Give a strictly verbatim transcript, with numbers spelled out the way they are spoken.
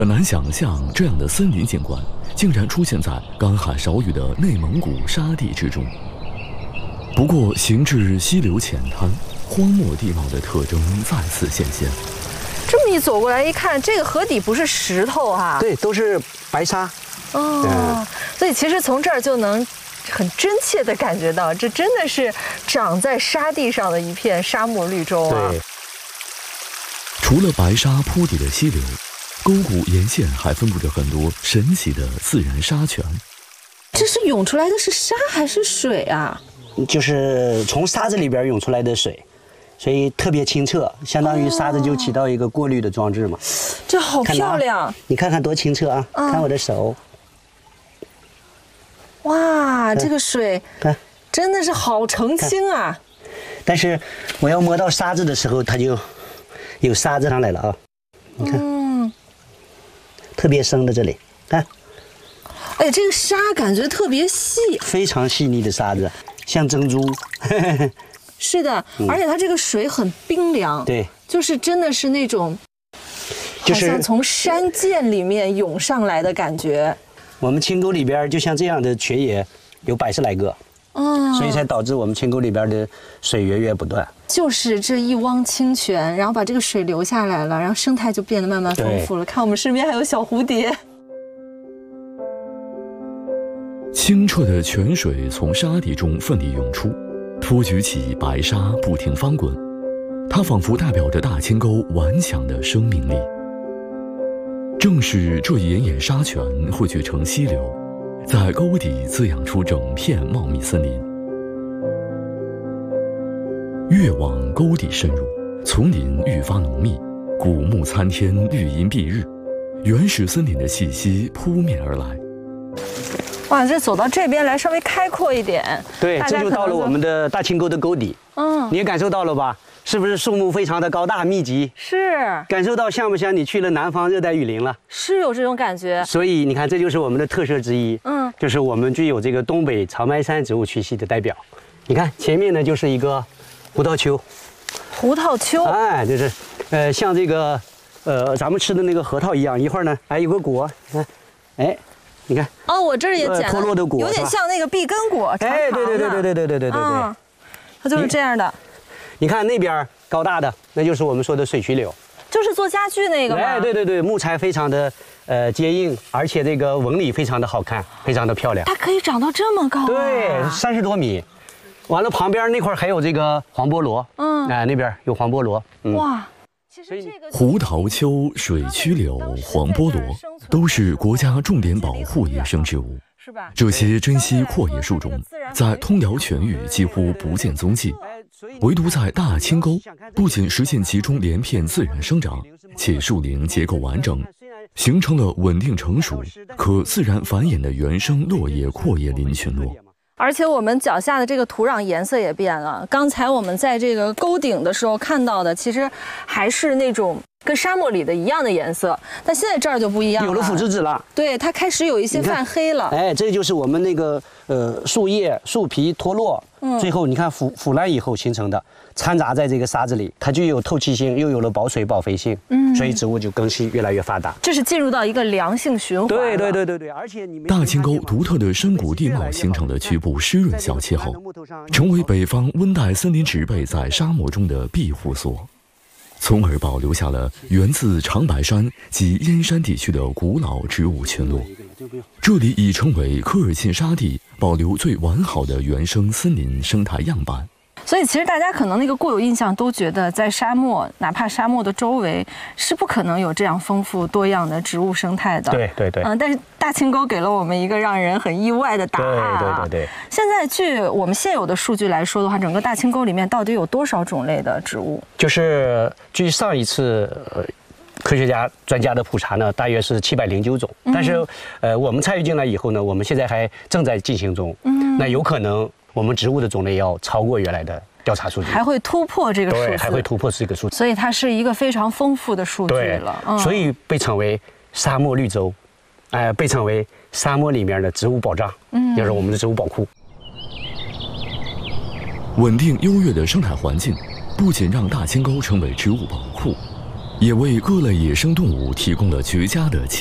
很难想象这样的森林景观竟然出现在干旱少雨的内蒙古沙地之中。不过，行至溪流浅滩，荒漠地貌的特征再次现现。 这么一走过来一看，这个河底不是石头啊， 对，都是白沙。 哦，嗯、所以其实从这儿就能很真切地感觉到，这真的是长在沙地上的一片沙漠绿洲啊。 对。 除了白沙铺底的溪流，沟谷沿线还分布着很多神奇的自然沙泉。 这是涌出来的是沙还是水啊？ 就是从沙子里边涌出来的水，所以特别清澈，相当于沙子就起到一个过滤的装置嘛。 哦、这好漂亮！ 看你看看多清澈啊！嗯、看我的手。 哇，这个水看真的是好澄清啊！ 但是我要摸到沙子的时候，它就有沙子上来了啊！你看。嗯。特别深的这里，看， 哎，这个沙感觉特别细， 非常细腻的沙子，像珍珠。 是的，嗯、而且它这个水很冰凉， 对， 就是真的是那种， 就是好像从山涧里面涌上来的感觉。 我们清沟里边就像这样的泉野有百十来个，嗯，所以才导致我们清沟里边的水源源不断。 就是这一汪清泉，然后把这个水流下来了，然后生态就变得慢慢丰富了。看我们身边还有小蝴蝶。 清澈的泉水从沙地中奋力涌出，托举起白沙不停翻滚，它仿佛代表着大清沟顽强的生命力。正是这一眼眼沙泉汇聚成溪流，在沟底滋养出整片茂密森林。越往沟底深入，丛林愈发浓密，古木参天，绿荫蔽日，原始森林的气息扑面而来。 哇，这走到这边来稍微开阔一点， 对，这就到了我们的大清沟的沟底。嗯，你也感受到了吧？是不是树木非常的高大密集？ 是。 感受到像不像你去了南方热带雨林了？ 是有这种感觉。 所以你看，这就是我们的特色之一。嗯，就是我们具有这个东北长白山植物区系的代表。你看前面呢，就是一个胡桃丘。 胡桃丘。 哎，就是，呃，像这个，呃，咱们吃的那个核桃一样，一会儿呢，还有个果，看，哎。你看哦，我这儿也捡了脱落的果， 有点像那个碧根果， 哎，对对对对对对对对对对， 嗯，它就是这样的。 你看那边高大的，那就是我们说的水曲柳， 就是做家具那个吗？ 哎，对对对，木材非常的呃坚硬，而且这个纹理非常的好看，非常的漂亮。 它可以长到这么高啊？ 对，三十多米。完了，旁边那块还有这个黄菠萝，嗯，哎，那边有黄菠萝， 嗯、哇。其实这个胡桃丘、水曲柳、黄菠萝都是国家重点保护野生植物。这些珍稀阔叶树种在通辽全域几乎不见踪迹，唯独在大清沟，不仅实现集中连片自然生长，且树龄结构完整，形成了稳定成熟、可自然繁衍的原生落叶阔叶林群落。 而且我们脚下的这个土壤颜色也变了。刚才我们在这个沟顶的时候看到的，其实还是那种跟沙漠里的一样的颜色，但现在这儿就不一样了， 有了腐殖质了。 对，它开始有一些泛黑了。 哎，这就是我们那个呃树叶、树皮脱落，嗯，最后你看腐腐烂以后形成的，掺杂在这个沙子里，它具有透气性，又有了保水保肥性，嗯，所以植物就更新越来越发达。 这是进入到一个良性循环。 对对对对对，而且你大清沟独特的深谷地貌形成了局部湿润小气候，成为北方温带森林植被在沙漠中的庇护所，从而保留下了源自长白山及燕山地区的古老植物群落。这里已成为科尔沁沙地保留最完好的原生森林生态样板。 所以其实大家可能那个固有印象都觉得，在沙漠，哪怕沙漠的周围是不可能有这样丰富多样的植物生态的。 对对对。 嗯，但是大清沟给了我们一个让人很意外的答案、啊。 对对对对。 现在据我们现有的数据来说的话，整个大清沟里面到底有多少种类的植物？ 就是据上一次呃科学家专家的普查呢，大约是七百零九种。嗯、但是呃我们参与进来以后呢，我们现在还正在进行中。嗯。那有可能。我们植物的种类要超过原来的调查数据， 还会突破这个数字， 对，还会突破这个数字， 所以它是一个非常丰富的数据了。 嗯、所以被称为沙漠绿洲，哎、呃，被称为沙漠里面的植物保障，嗯，也是我们的植物宝库。 稳定优越的生态环境，不仅让大清沟成为植物宝库， 也为各类野生动物提供了绝佳的栖